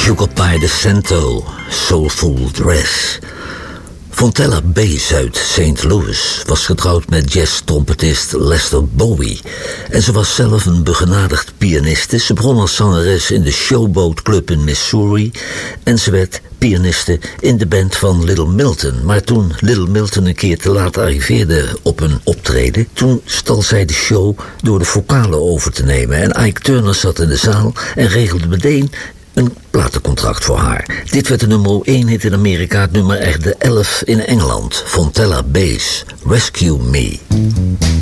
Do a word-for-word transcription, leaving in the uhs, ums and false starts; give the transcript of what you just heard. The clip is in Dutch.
Sugar Pie DeSanto, Soulful Dress. Fontella Bass uit Saint Louis was getrouwd met jazz-trompetist Lester Bowie. En ze was zelf een begenadigd pianiste. Ze begon als zangeres in de Showboat Club in Missouri. En ze werd pianiste in de band van Little Milton. Maar toen Little Milton een keer te laat arriveerde op een optreden, toen stal zij de show door de vocalen over te nemen. En Ike Turner zat in de zaal en regelde meteen een platencontract voor haar. Dit werd de nummer één hit in Amerika, het nummer echt de elf in Engeland. Fontella Bass, Rescue Me.